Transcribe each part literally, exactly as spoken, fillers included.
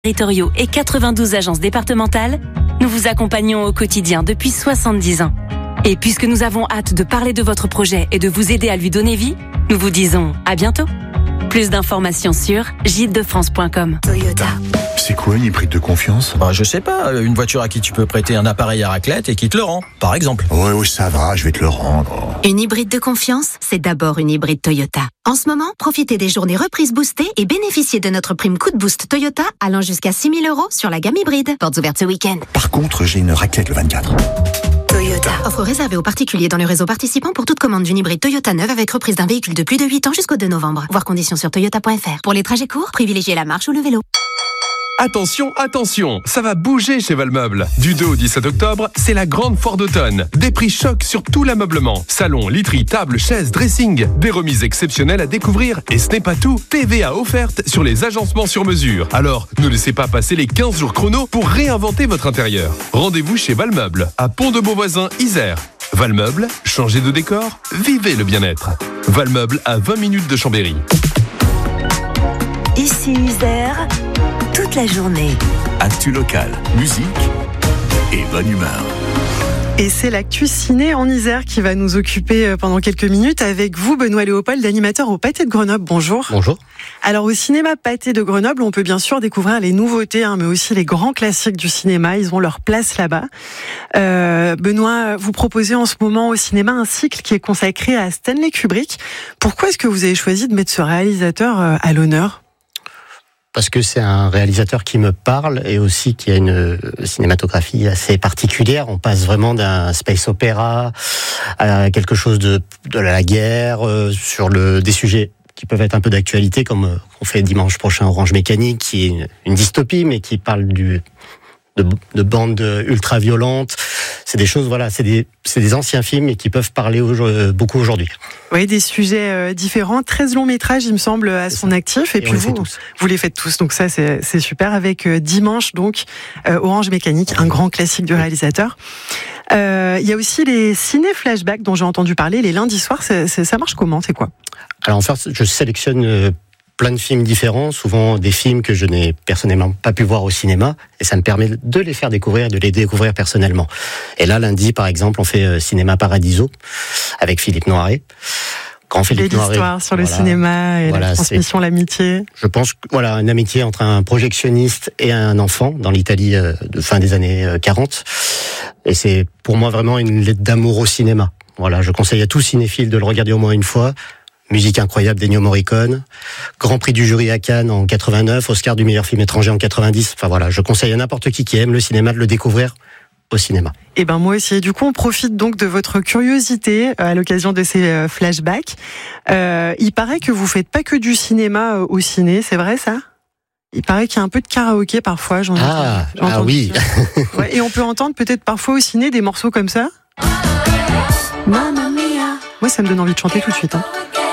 territoriaux et quatre-vingt-douze agences départementales, nous vous accompagnons au quotidien depuis soixante-dix ans. Et puisque nous avons hâte de parler de votre projet et de vous aider à lui donner vie, nous vous disons à bientôt. Plus d'informations sur gîtes de france point com. Toyota. C'est quoi une hybride de confiance ? Bah, je sais pas, une voiture à qui tu peux prêter un appareil à raclette et qui te le rend, par exemple. Ouais, ouais, ça va, je vais te le rendre. Une hybride de confiance, c'est d'abord une hybride Toyota. En ce moment, profitez des journées reprises boostées et bénéficiez de notre prime coup de boost Toyota allant jusqu'à six mille euros sur la gamme hybride. Portes ouvertes ce week-end. Par contre, j'ai une raclette le vingt-quatre. Toyota. Offre réservée aux particuliers dans le réseau participant pour toute commande d'une hybride Toyota neuve avec reprise d'un véhicule de plus de huit ans jusqu'au deux novembre. Voir conditions sur toyota point f r. Pour les trajets courts, privilégiez la marche ou le vélo. Attention, attention, ça va bouger chez Valmeuble. Du deux au dix-sept octobre, c'est la grande foire d'automne. Des prix chocs sur tout l'ameublement. Salon, literie, table, chaises, dressing. Des remises exceptionnelles à découvrir. Et ce n'est pas tout, T V A offerte sur les agencements sur mesure. Alors, ne laissez pas passer les quinze jours chrono pour réinventer votre intérieur. Rendez-vous chez Valmeuble, à Pont-de-Beauvoisin, Isère. Valmeuble, changez de décor, vivez le bien-être. Valmeuble à vingt minutes de Chambéry. Ici Isère, toute la journée. Actu local, musique et bonne humeur. Et c'est l'actu ciné en Isère qui va nous occuper pendant quelques minutes avec vous, Benoît Léopold, animateur au Pâté de Grenoble. Bonjour. Bonjour. Alors au cinéma Pâté de Grenoble, on peut bien sûr découvrir les nouveautés, hein, mais aussi les grands classiques du cinéma. Ils ont leur place là-bas. Euh, Benoît, vous proposez en ce moment au cinéma un cycle qui est consacré à Stanley Kubrick. Pourquoi est-ce que vous avez choisi de mettre ce réalisateur à l'honneur ? Parce que c'est un réalisateur qui me parle et aussi qui a une cinématographie assez particulière. On passe vraiment d'un space opéra à quelque chose de, de la guerre, euh, sur le, des sujets qui peuvent être un peu d'actualité, comme euh, on fait dimanche prochain Orange Mécanique, qui est une, une dystopie, mais qui parle du, de, de bandes ultra-violentes. C'est des choses, voilà, c'est des, c'est des anciens films et qui peuvent parler au, euh, beaucoup aujourd'hui. Oui, des sujets euh, différents, treize longs métrages, il me semble, à c'est son ça. actif. Et, et puis vous, vous les faites tous, donc ça c'est, c'est super. Avec euh, dimanche, donc, euh, Orange Mécanique, un grand classique du réalisateur. Euh, il y a aussi les ciné-flashbacks dont j'ai entendu parler, les lundis soirs, c'est, c'est, ça marche comment, c'est quoi ? Alors en fait, je sélectionne euh, plein de films différents, souvent des films que je n'ai personnellement pas pu voir au cinéma, et ça me permet de les faire découvrir, de les découvrir personnellement. Et là, lundi, par exemple, on fait euh, Cinéma Paradiso avec Philippe Noiret. Grand Philippe Noiret. L'histoire sur le voilà, cinéma et voilà, la transmission, l'amitié. Je pense que voilà, une amitié entre un projectionniste et un enfant dans l'Italie euh, de fin des années quarante. Et c'est pour moi vraiment une lettre d'amour au cinéma. Voilà, je conseille à tout cinéphile de le regarder au moins une fois. Musique incroyable d'Ennio Morricone, Grand Prix du jury à Cannes en quatre-vingt-neuf, Oscar du meilleur film étranger en quatre-vingt-dix. Enfin voilà, je conseille à n'importe qui qui aime le cinéma de le découvrir au cinéma. Et ben moi aussi. Et du coup, on profite donc de votre curiosité à l'occasion de ces flashbacks. Euh, il paraît que vous faites pas que du cinéma au ciné, c'est vrai ça ? Il paraît qu'il y a un peu de karaoké parfois. J'en ah, j'en ah oui. Ouais, et on peut entendre peut-être parfois au ciné des morceaux comme ça. Mamma mia. Moi, ça me donne envie de chanter tout de suite. Hein.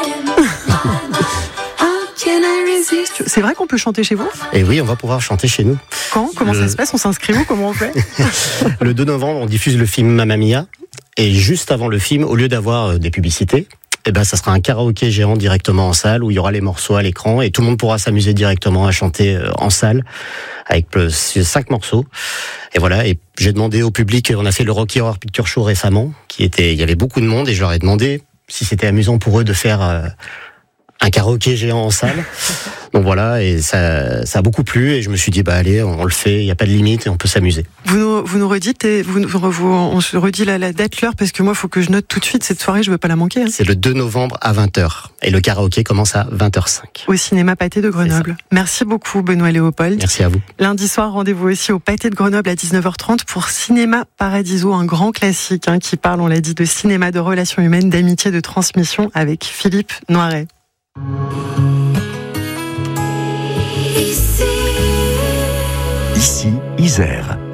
C'est vrai qu'on peut chanter chez vous ? Et oui, on va pouvoir chanter chez nous. Quand ? Comment le... ça se passe ? On s'inscrit où ? Comment on fait ? Le deux novembre, on diffuse le film Mamma Mia. Et juste avant le film, au lieu d'avoir des publicités, eh ben, ça sera un karaoké géant directement en salle où il y aura les morceaux à l'écran et tout le monde pourra s'amuser directement à chanter en salle avec cinq morceaux. Et voilà. Et j'ai demandé au public, on a fait le Rocky Horror Picture Show récemment, qui était, il y avait beaucoup de monde et je leur ai demandé si c'était amusant pour eux de faire euh, un karaoké géant en salle. Donc voilà, et ça, ça a beaucoup plu et je me suis dit bah allez, on le fait, il y a pas de limite et on peut s'amuser. Vous nous, vous nous redites, vous, vous, on se redit la, la date, l'heure parce que moi il faut que je note tout de suite cette soirée, je veux pas la manquer. Hein. C'est le deux novembre à vingt heures et le karaoké commence à vingt heures cinq. Au cinéma Pâté de Grenoble. Merci beaucoup Benoît Léopold. Merci à vous. Lundi soir, rendez-vous aussi au Pâté de Grenoble à dix-neuf heures trente pour Cinéma Paradiso, un grand classique hein, qui parle, on l'a dit, de cinéma, de relations humaines, d'amitié, de transmission avec Philippe Noiret. Ici, Isère.